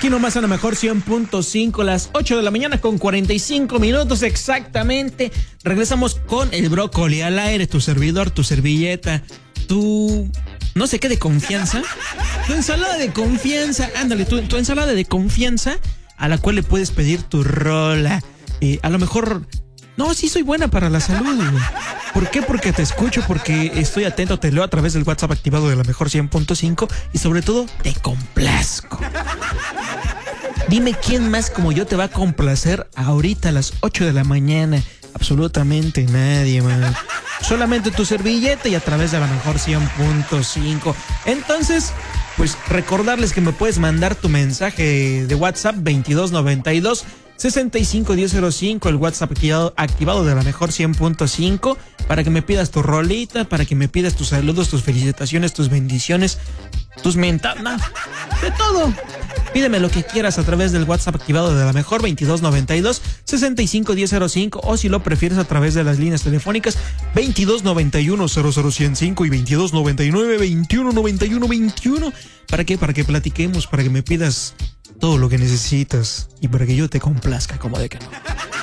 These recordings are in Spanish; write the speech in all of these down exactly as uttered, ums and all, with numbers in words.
Aquí nomás a lo mejor cien punto cinco, las ocho de la mañana con cuarenta y cinco minutos exactamente. Regresamos con el brócoli al aire, tu servidor, tu servilleta, tu no sé qué de confianza. Tu ensalada de confianza, ándale, tu, tu ensalada de confianza a la cual le puedes pedir tu rola. Eh, a lo mejor... No, sí soy buena para la salud, güey. ¿Por qué? Porque te escucho, porque estoy atento, te leo a través del WhatsApp activado de la mejor cien punto cinco y sobre todo te complazco. Dime quién más como yo te va a complacer ahorita a las ocho de la mañana. Absolutamente nadie, man. Solamente tu servilleta y a través de la mejor cien punto cinco. Entonces, pues recordarles que me puedes mandar tu mensaje de WhatsApp veintidós noventa y dos sesenta y cinco diez cero cinco, el WhatsApp activado, activado de la mejor cien punto cinco, para que me pidas tu rolita, para que me pidas tus saludos, tus felicitaciones, tus bendiciones, tus mentas, no, de todo. Pídeme lo que quieras a través del WhatsApp activado de la mejor veintidós noventa y dos sesenta y cinco diez cero cinco, o si lo prefieres a través de las líneas telefónicas veintidós noventa y uno cero cero ciento cinco y veintidós noventa y nueve veintiuno noventa y uno veintiuno. ¿Para qué? Para que platiquemos, para que me pidas todo lo que necesitas y para que yo te complazca, como de que no.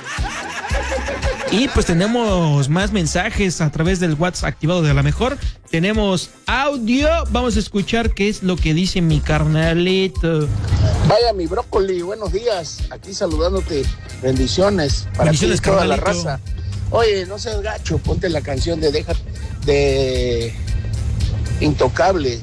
Y pues tenemos más mensajes a través del WhatsApp activado de la mejor. Tenemos audio. Vamos a escuchar qué es lo que dice mi carnalito. Vaya, mi brócoli, buenos días. Aquí saludándote. Bendiciones para Bendiciones, ti y toda la carnalito. raza. Oye, no seas gacho, ponte la canción de Deja de Intocable.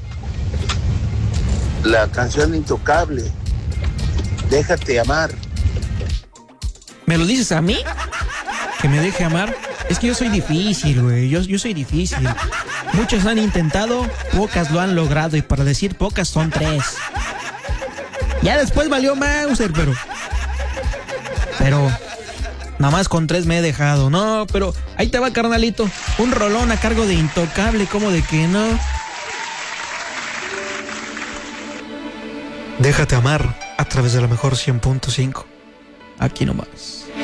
La canción de Intocable. Déjate amar. ¿Me lo dices a mí? ¿Que me deje amar? Es que yo soy difícil, güey. Yo, yo soy difícil. Muchos han intentado, pocas lo han logrado. Y para decir pocas son tres. Ya después valió Mauser, pero... Pero... Nada más con tres me he dejado. No, pero ahí te va, carnalito. Un rolón a cargo de Intocable. ¿Cómo de que no? Déjate amar a través de la mejor cien punto cinco. Aquí nomás.